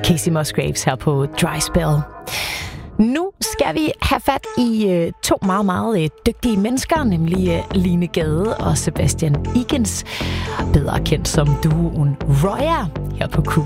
Casey Musgraves her på Dry Spell. Nu skal vi have fat i to meget, meget dygtige mennesker, nemlig Line Gade og Sebastian Igens, bedre kendt som duoen Roya, her på Q.